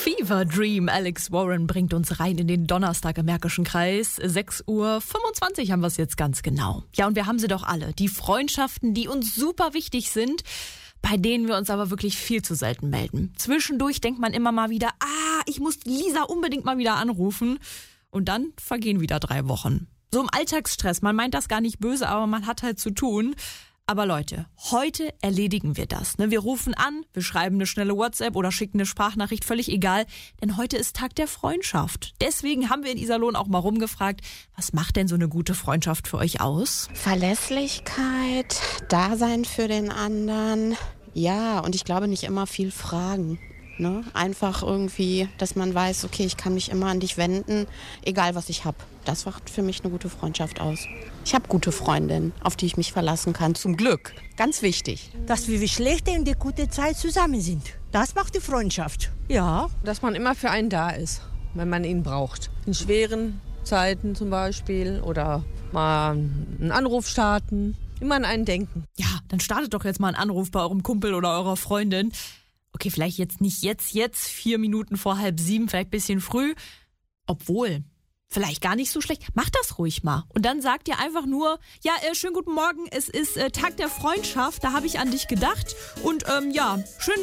Fever Dream. Alex Warren bringt uns rein in den Donnerstag im Märkischen Kreis. 6:25 Uhr haben wir es jetzt ganz genau. Ja, und wir haben sie doch alle. Die Freundschaften, die uns super wichtig sind, bei denen wir uns aber wirklich viel zu selten melden. Zwischendurch denkt man immer mal wieder, ich muss Lisa unbedingt mal wieder anrufen. Und dann vergehen wieder 3 Wochen. So im Alltagsstress, man meint das gar nicht böse, aber man hat halt zu tun. Aber Leute, heute erledigen wir das. Wir rufen an, wir schreiben eine schnelle WhatsApp oder schicken eine Sprachnachricht, völlig egal. Denn heute ist Tag der Freundschaft. Deswegen haben wir in Iserlohn auch mal rumgefragt, was macht denn so eine gute Freundschaft für euch aus? Verlässlichkeit, Dasein für den anderen. Ja, und ich glaube nicht immer viel fragen. Einfach irgendwie, dass man weiß, okay, ich kann mich immer an dich wenden, egal was ich habe. Das macht für mich eine gute Freundschaft aus. Ich habe gute Freundinnen, auf die ich mich verlassen kann, zum Glück. Ganz wichtig. Dass wir die schlechte und die gute Zeit zusammen sind. Das macht die Freundschaft. Ja. Dass man immer für einen da ist, wenn man ihn braucht. In schweren Zeiten zum Beispiel oder mal einen Anruf starten. Immer an einen denken. Ja, dann startet doch jetzt mal einen Anruf bei eurem Kumpel oder eurer Freundin. Okay, vielleicht jetzt nicht jetzt, 4 Minuten vor 6:30, vielleicht ein bisschen früh. Obwohl, vielleicht gar nicht so schlecht. Macht das ruhig mal. Und dann sagt ihr einfach nur, schönen guten Morgen, es ist Tag der Freundschaft, da habe ich an dich gedacht. Und schönen